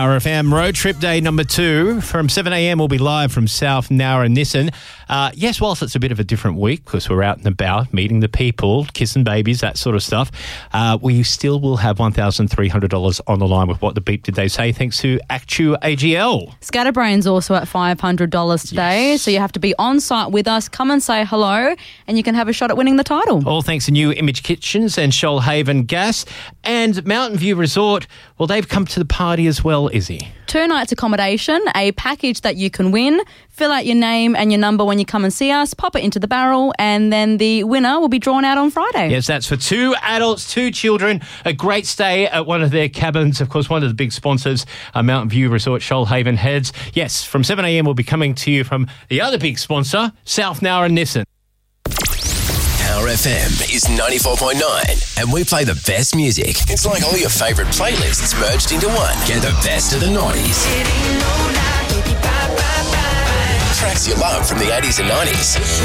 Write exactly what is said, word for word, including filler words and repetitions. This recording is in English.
Power F M. Road trip day number two. From seven a.m. we'll be live from South Nowra Nissan. Uh, yes, whilst it's a bit of a different week because we're out and about, meeting the people, kissing babies, that sort of stuff, uh, we still will have one thousand three hundred dollars on the line with What the Beep Did They Say, thanks to Actu A G L. Scatterbrain's also at five hundred dollars today, yes. So you have to be on site with us. Come and say hello and you can have a shot at winning the title. All thanks to New Image Kitchens and Shoalhaven Gas. And Mountain View Resort, well, they've come to the party as well, Izzy. Two nights accommodation, a package that you can win. Fill out your name and your number when you come and see us, pop it into the barrel, and then the winner will be drawn out on Friday. Yes, that's for two adults, two children, a great stay at one of their cabins. Of course, one of the big sponsors, uh, Mountain View Resort, Shoalhaven Heads. Yes, from seven a.m. we'll be coming to you from the other big sponsor, South Nowra Nissan. Power F M is ninety-four point nine and we play the best music. It's like all your favourite playlists merged into one. Get the best of the noughties. Tracks you love from the eighties and nineties.